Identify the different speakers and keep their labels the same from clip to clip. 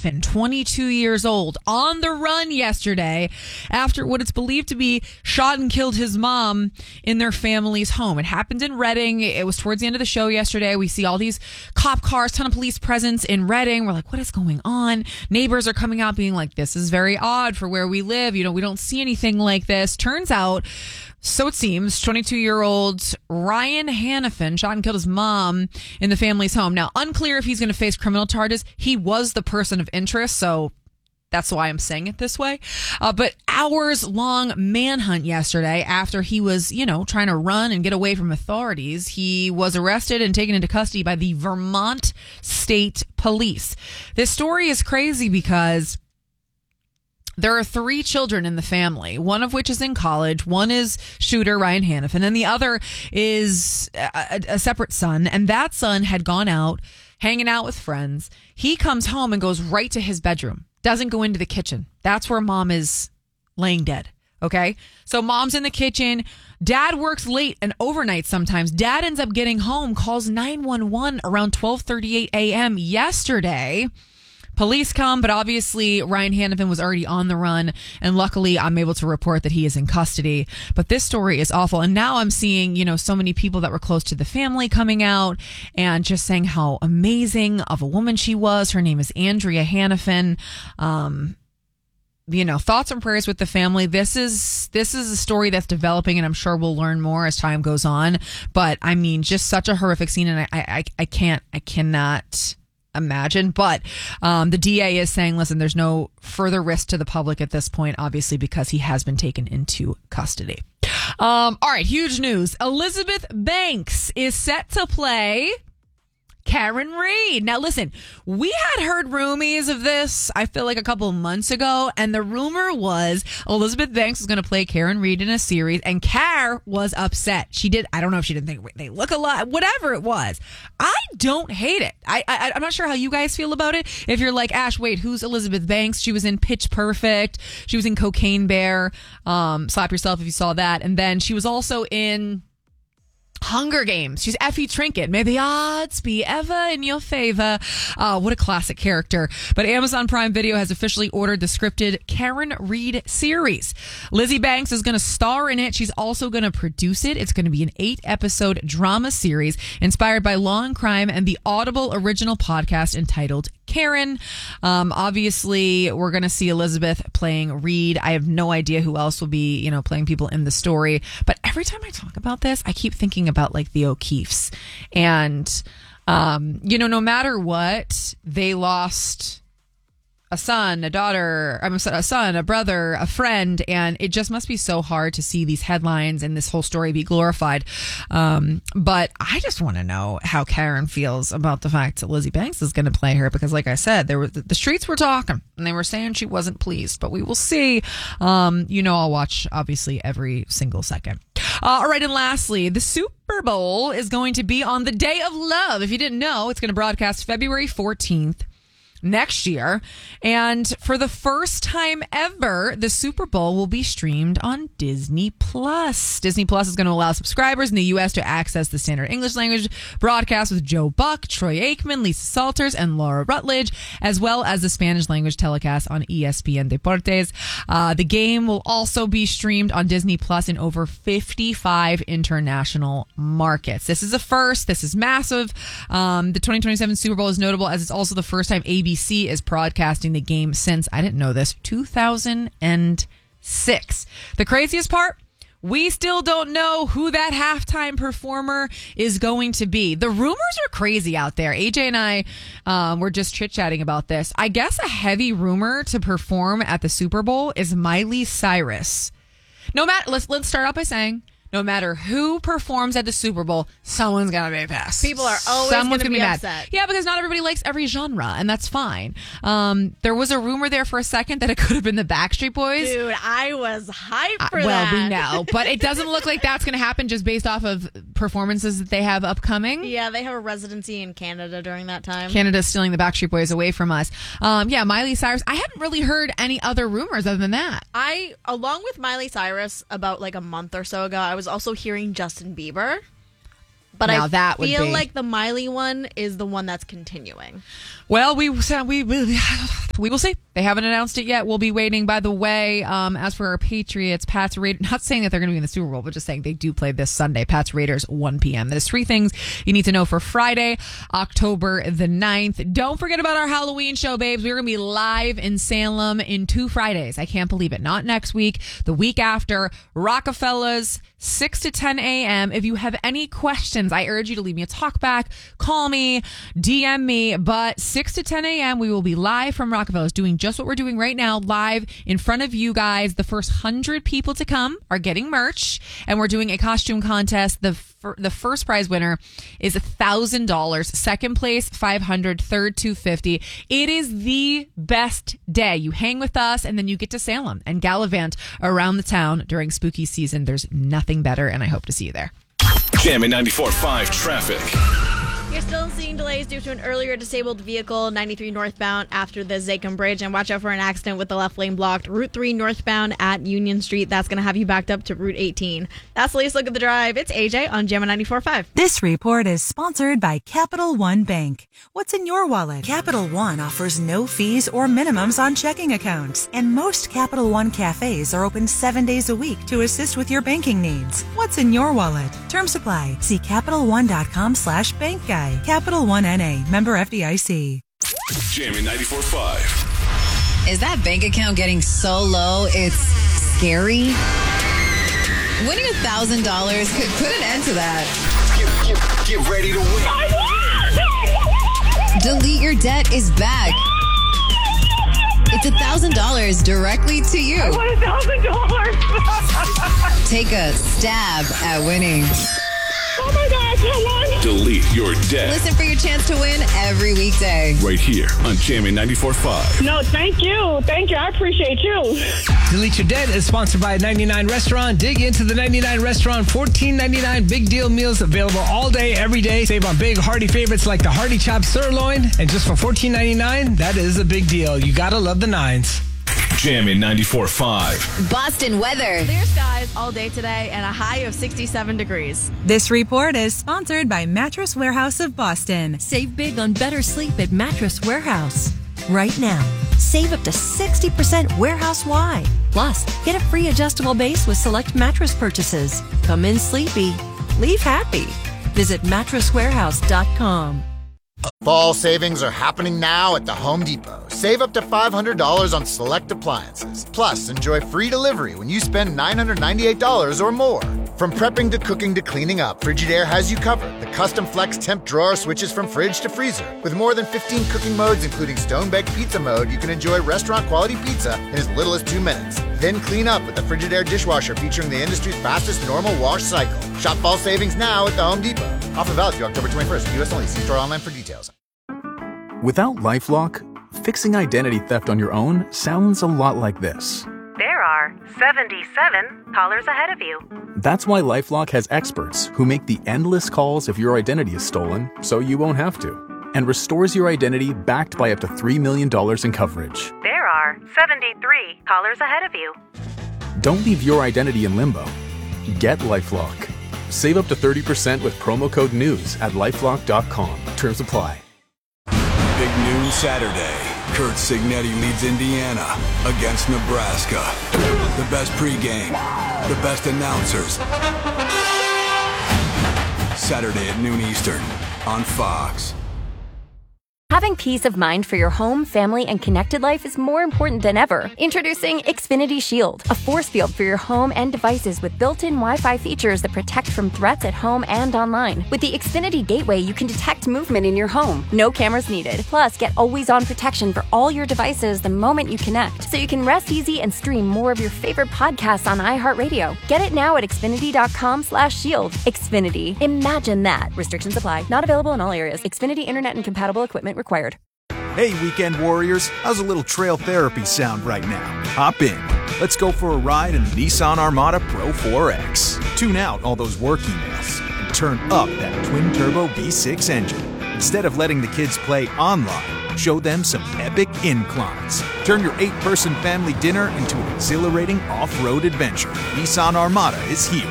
Speaker 1: Hannafin, 22 years old, on the run yesterday after what it's believed to be shot and killed his mom in their family's home. It happened in Reading. It was towards the end of the show yesterday. We see all these cop cars, ton of police presence in Reading. We're like, what is going on? Neighbors are coming out being like, this is very odd for where we live. You know, we don't see anything like this. Turns out, so it seems, 22-year-old Ryan Hannafin shot and killed his mom in the family's home. Now, unclear if he's going to face criminal charges. He was the person of interest, so that's why I'm saying it this way. But hours-long manhunt yesterday after he was, trying to run and get away from authorities. He was arrested and taken into custody by the Vermont State Police. This story is crazy because there are 3 children in the family, one of which is in college. One is shooter Ryan Hannafin, and the other is a separate son. And that son had gone out, hanging out with friends. He comes home and goes right to his bedroom, doesn't go into the kitchen. That's where mom is laying dead. Okay. So mom's in the kitchen. Dad works late and overnight sometimes. Dad ends up getting home, calls 911 around 12:38 a.m. yesterday. Police come, but obviously Ryan Hannafin was already on the run, and luckily I'm able to report that he is in custody. But this story is awful, and now I'm seeing, so many people that were close to the family coming out and just saying how amazing of a woman she was. Her name is Andrea Hannafin. Thoughts and prayers with the family. This is a story that's developing, and I'm sure we'll learn more as time goes on. But I mean, just such a horrific scene, and I cannot imagine. But the DA is saying, listen, there's no further risk to the public at this point, obviously, because he has been taken into custody. All right, huge news. Elizabeth Banks is set to play Karen Reed. Now, listen, we had heard roomies of this, I feel like a couple of months ago, and the rumor was Elizabeth Banks was going to play Karen Reed in a series, and Karen was upset. I don't know if she didn't think they look a lot, whatever it was. I don't hate it. I'm not sure how you guys feel about it. If you're like, Ash, wait, who's Elizabeth Banks? She was in Pitch Perfect. She was in Cocaine Bear. Slap yourself if you saw that. And then she was also in Hunger Games. She's Effie Trinket. May the odds be ever in your favor. What a classic character. But Amazon Prime Video has officially ordered the scripted Karen Reed series. Lizzie Banks is going to star in it. She's also going to produce it. It's going to be an 8-episode drama series inspired by law and crime and the Audible original podcast entitled Karen. Obviously, we're going to see Elizabeth playing Reed. I have no idea who else will be, playing people in the story. But every time I talk about this, I keep thinking about like the O'Keeffes. And, no matter what, they lost a son, a daughter, a son, a brother, a friend, and it just must be so hard to see these headlines and this whole story be glorified. But I just want to know how Karen feels about the fact that Lizzie Banks is going to play her, because like I said, the streets were talking and they were saying she wasn't pleased, but we will see. I'll watch obviously every single second. All right, and lastly, the Super Bowl is going to be on the Day of Love. If you didn't know, it's going to broadcast February 14th. Next year. And for the first time ever, the Super Bowl will be streamed on Disney Plus. Disney Plus is going to allow subscribers in the U.S. to access the standard English language broadcast with Joe Buck, Troy Aikman, Lisa Salters, and Laura Rutledge, as well as the Spanish language telecast on ESPN Deportes. The game will also be streamed on Disney Plus in over 55 international markets. This is a first. This is massive. The 2027 Super Bowl is notable as it's also the first time ABC is broadcasting the game since, I didn't know this, 2006. The craziest part, we still don't know who that halftime performer is going to be. The rumors are crazy out there. AJ and I were just chit-chatting about this. I guess a heavy rumor to perform at the Super Bowl is Miley Cyrus. Let's start out by saying, no matter who performs at the Super Bowl, someone's going to be pissed.
Speaker 2: People are always going to be upset.
Speaker 1: Yeah, because not everybody likes every genre, and that's fine. There was a rumor there for a second that it could have been the Backstreet Boys.
Speaker 2: Dude, I was hyped for that.
Speaker 1: Well, we know, but it doesn't look like that's going to happen just based off of performances that they have upcoming.
Speaker 2: Yeah, they have a residency in Canada during that time.
Speaker 1: Canada's stealing the Backstreet Boys away from us. Yeah, Miley Cyrus. I haven't really heard any other rumors other than that.
Speaker 2: Along with Miley Cyrus, about like a month or so ago, I was also hearing Justin Bieber. But
Speaker 1: now
Speaker 2: I
Speaker 1: that
Speaker 2: feel like the Miley one is the one that's continuing.
Speaker 1: Well, we will see. They haven't announced it yet. We'll be waiting. By the way, as for our Patriots, Pats Raiders, not saying that they're going to be in the Super Bowl, but just saying they do play this Sunday. Pats Raiders, 1 p.m. There's 3 things you need to know for Friday, October the 9th. Don't forget about our Halloween show, babes. We're going to be live in Salem in 2 Fridays. I can't believe it. Not next week, the week after. Rockefellers, 6 to 10 a.m. If you have any questions, I urge you to leave me a talk back, call me, DM me. But 6 to 10 a.m., we will be live from Rockefellers doing just what we're doing right now, live in front of you guys. The first 100 people to come are getting merch, and we're doing a costume contest. The first prize winner is $1,000. Second place, $500. Third, $250. It is the best day. You hang with us, and then you get to Salem and gallivant around the town during spooky season. There's nothing better, and I hope to see you there.
Speaker 3: Jammin' 94.5 traffic.
Speaker 2: You're still seeing delays due to an earlier disabled vehicle, 93 northbound after the Zachem Bridge. And watch out for an accident with the left lane blocked. Route 3 northbound at Union Street. That's going to have you backed up to Route 18. That's the latest look at the drive. It's AJ on Jammin' 94.5.
Speaker 4: This report is sponsored by Capital One Bank. What's in your wallet? Capital One offers no fees or minimums on checking accounts. And most Capital One cafes are open 7 days a week to assist with your banking needs. What's in your wallet? Terms apply. See CapitalOne.com/bankguy. Capital One N.A. Member FDIC.
Speaker 3: Jammin' 94.5.
Speaker 5: Is that bank account getting so low it's scary? Winning $1,000 could put an end to that.
Speaker 3: Get ready to win.
Speaker 5: Delete Your Debt is back. It's $1,000 directly to you.
Speaker 6: I want $1,000.
Speaker 5: Take a stab at winning.
Speaker 6: Oh my gosh, I won.
Speaker 3: Delete Your Debt.
Speaker 5: Listen for your chance to win every weekday.
Speaker 3: Right here on Jammin' 94.5.
Speaker 6: No, thank you. Thank you. I appreciate you.
Speaker 7: Delete Your Debt is sponsored by 99 Restaurant. Dig into the 99 Restaurant. $14.99 big deal meals available all day, every day. Save on big hearty favorites like the Hearty Chopped Sirloin. And just for $14.99, that is a big deal. You gotta love the nines.
Speaker 3: Jammin' 94.5.
Speaker 5: Boston weather.
Speaker 2: Clear skies all day today and a high of 67 degrees.
Speaker 4: This report is sponsored by Mattress Warehouse of Boston.
Speaker 8: Save big on better sleep at Mattress Warehouse. Right now, save up to 60% warehouse-wide. Plus, get a free adjustable base with select mattress purchases. Come in sleepy, leave happy. Visit mattresswarehouse.com.
Speaker 9: Fall savings are happening now at the Home Depot. Save up to $500 on select appliances. Plus, enjoy free delivery when you spend $998 or more. From prepping to cooking to cleaning up, Frigidaire has you covered. The custom flex temp drawer switches from fridge to freezer. With more than 15 cooking modes, including stone-baked pizza mode, you can enjoy restaurant-quality pizza in as little as 2 minutes. Then clean up with the Frigidaire dishwasher featuring the industry's fastest normal wash cycle. Shop fall savings now at the Home Depot. Offer valid through October 21st. U.S. only. See store online for details.
Speaker 10: Without LifeLock, fixing identity theft on your own sounds a lot like this.
Speaker 11: There are 77 callers ahead of you.
Speaker 10: That's why LifeLock has experts who make the endless calls if your identity is stolen so you won't have to, and restores your identity backed by up to $3 million in coverage.
Speaker 11: There are 73 callers ahead of you.
Speaker 10: Don't leave your identity in limbo. Get LifeLock. Save up to 30% with promo code NEWS at LifeLock.com. Terms apply.
Speaker 12: Big news Saturday. Kurt Signetti leads Indiana against Nebraska. The best pregame, the best announcers. Saturday at noon Eastern on Fox.
Speaker 13: Having peace of mind for your home, family, and connected life is more important than ever. Introducing Xfinity Shield, a force field for your home and devices with built-in Wi-Fi features that protect from threats at home and online. With the Xfinity Gateway, you can detect movement in your home. No cameras needed. Plus, get always-on protection for all your devices the moment you connect, so you can rest easy and stream more of your favorite podcasts on iHeartRadio. Get it now at Xfinity.com/shield. Xfinity. Imagine that. Restrictions apply. Not available in all areas. Xfinity Internet and compatible equipment required.
Speaker 14: Hey, weekend warriors, how's a little trail therapy sound right now? Hop in. Let's go for a ride in the Nissan Armada Pro 4X. Tune out all those work emails and turn up that twin-turbo V6 engine. Instead of letting the kids play online, show them some epic inclines. Turn your 8-person family dinner into an exhilarating off-road adventure. Nissan Armada is here.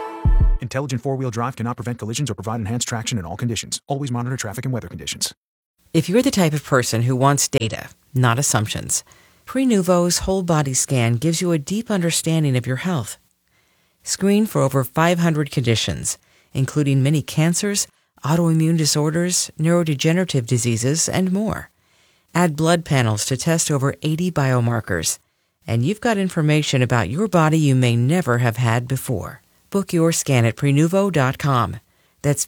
Speaker 14: Intelligent four-wheel drive cannot prevent collisions or provide enhanced traction in all conditions. Always monitor traffic and weather conditions.
Speaker 15: If you're the type of person who wants data, not assumptions, Prenuvo's whole body scan gives you a deep understanding of your health. Screen for over 500 conditions, including many cancers, autoimmune disorders, neurodegenerative diseases, and more. Add blood panels to test over 80 biomarkers, and you've got information about your body you may never have had before. Book your scan at Prenuvo.com. That's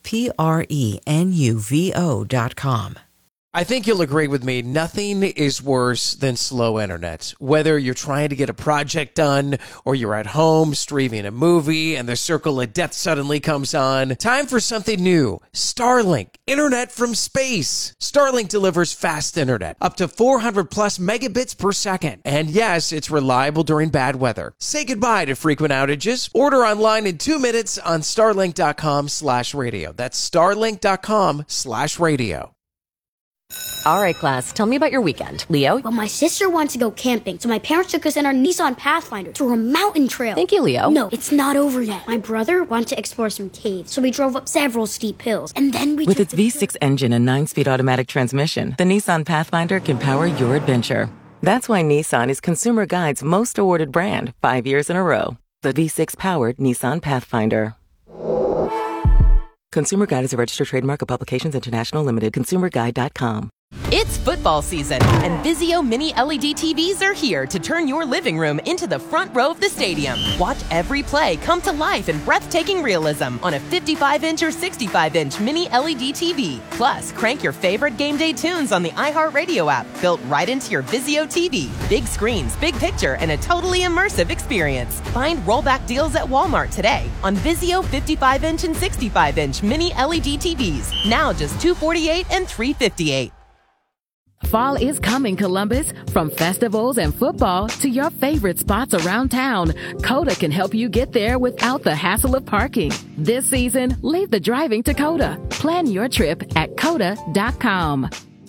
Speaker 15: Prenuvo.com.
Speaker 16: I think you'll agree with me, nothing is worse than slow internet. Whether you're trying to get a project done or you're at home streaming a movie and the circle of death suddenly comes on, time for something new. Starlink, internet from space. Starlink delivers fast internet, up to 400 plus megabits per second. And yes, it's reliable during bad weather. Say goodbye to frequent outages. Order online in 2 minutes on starlink.com/radio. That's starlink.com/radio.
Speaker 17: All right, class, tell me about your weekend. Leo?
Speaker 18: Well, my sister wants to go camping, so my parents took us in our Nissan Pathfinder through a mountain trail.
Speaker 17: Thank you, Leo.
Speaker 18: No, it's not over yet. My brother wanted to explore some caves, so we drove up several steep hills, and then we
Speaker 19: With its V6 engine and 9-speed automatic transmission, the Nissan Pathfinder can power your adventure. That's why Nissan is Consumer Guide's most awarded brand 5 years in a row. The V6-powered Nissan Pathfinder. Consumer Guide is a registered trademark of Publications International Limited. ConsumerGuide.com.
Speaker 20: It's football season, and Vizio Mini LED TVs are here to turn your living room into the front row of the stadium. Watch every play come to life in breathtaking realism on a 55-inch or 65-inch Mini LED TV. Plus, crank your favorite game day tunes on the iHeartRadio app, built right into your Vizio TV. Big screens, big picture, and a totally immersive experience. Find rollback deals at Walmart today on Vizio 55-inch and 65-inch Mini LED TVs. Now just $248 and $358.
Speaker 21: Fall is coming, Columbus. From festivals and football to your favorite spots around town, Coda can help you get there without the hassle of parking. This season, leave the driving to Coda. Plan your trip at Coda.com.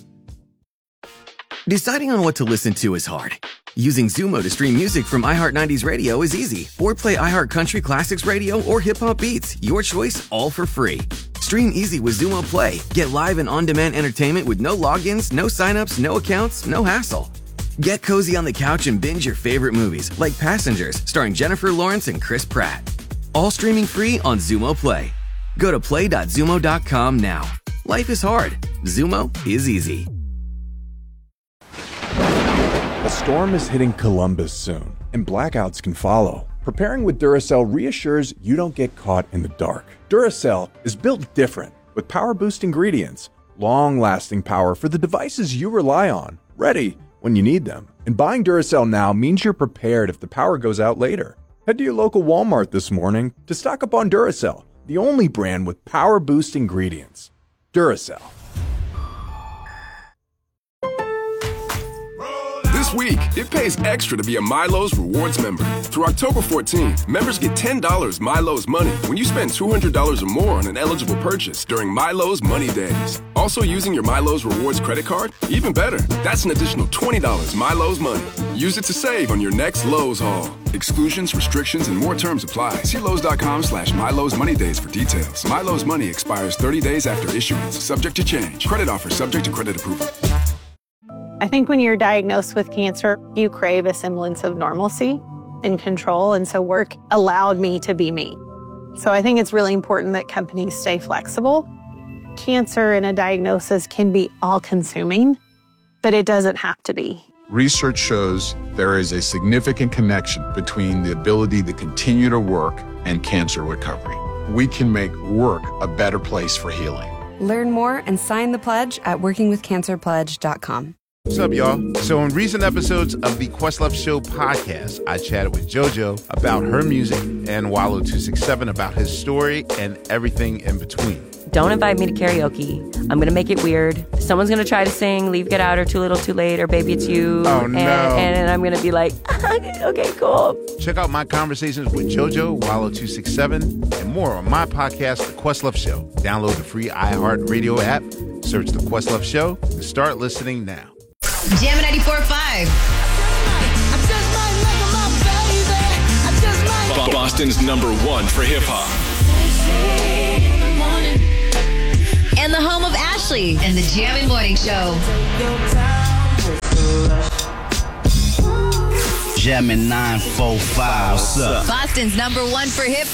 Speaker 22: Deciding on what to listen to is hard. Using Zumo to stream music from iHeart90s Radio is easy. Or play iHeart Country Classics Radio or Hip Hop Beats. Your choice, all for free. Stream easy with Zumo Play. Get live and on-demand entertainment with no logins, no signups, no accounts, no hassle. Get cozy on the couch and binge your favorite movies, like Passengers, starring Jennifer Lawrence and Chris Pratt. All streaming free on Zumo Play. Go to play.zumo.com now. Life is hard. Zumo is easy.
Speaker 23: A storm is hitting Columbus soon, and blackouts can follow. Preparing with Duracell reassures you don't get caught in the dark. Duracell is built different, with power-boost ingredients, long-lasting power for the devices you rely on, ready when you need them. And buying Duracell now means you're prepared if the power goes out later. Head to your local Walmart this morning to stock up on Duracell, the only brand with power-boost ingredients. Duracell.
Speaker 24: This week, it pays extra to be a Milo's Rewards member. Through October 14, members get $10 Milo's Money when you spend $200 or more on an eligible purchase during Milo's Money Days. Also using your Milo's Rewards credit card? Even better, that's an additional $20 Milo's Money. Use it to save on your next Lowe's haul. Exclusions, restrictions, and more terms apply. See Lowe's.com/Milo's Money Days for details. Milo's Money expires 30 days after issuance, subject to change. Credit offer subject to credit approval.
Speaker 25: I think when you're diagnosed with cancer, you crave a semblance of normalcy and control. And so work allowed me to be me. So I think it's really important that companies stay flexible. Cancer and a diagnosis can be all-consuming, but it doesn't have to be.
Speaker 26: Research shows there is a significant connection between the ability to continue to work and cancer recovery. We can make work a better place for healing.
Speaker 27: Learn more and sign the pledge at workingwithcancerpledge.com.
Speaker 28: What's up, y'all? So in recent episodes of the Questlove Show podcast, I chatted with JoJo about her music and Wallow267 about his story and everything in between.
Speaker 29: Don't invite me to karaoke. I'm going to make it weird. Someone's going to try to sing Leave, Get Out, or Too Little, Too Late, or Baby It's You.
Speaker 28: Oh, no.
Speaker 29: And I'm going to be like, okay, cool.
Speaker 28: Check out my conversations with JoJo, Wallow267, and more on my podcast, The Questlove Show. Download the free iHeartRadio app, search The Questlove Show, and start listening now.
Speaker 5: Jam 94.5.
Speaker 3: Boston's #1 for hip hop.
Speaker 5: And the home of Ashley. Ashley and the Jammin' Morning Show.
Speaker 1: Jammin' 945. What's up?
Speaker 5: Boston's #1 for hip